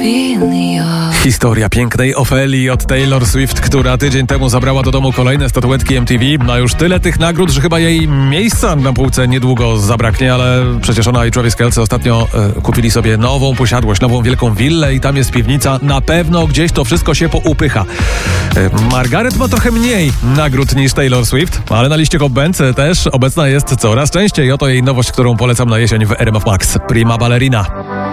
Historia pięknej Ofelii od Taylor Swift, która tydzień temu zabrała do domu kolejne statuetki MTV. Ma już tyle tych nagród, że chyba jej miejsca na półce niedługo zabraknie, ale przecież ona i Travis Kelce ostatnio kupili sobie nową posiadłość, nową wielką willę i tam jest piwnica. Na pewno gdzieś to wszystko się poupycha. Margaret ma trochę mniej nagród niż Taylor Swift, ale na liście Hot Band też obecna jest coraz częściej. Oto jej nowość, którą polecam na jesień w RMF Max. Prima Ballerina.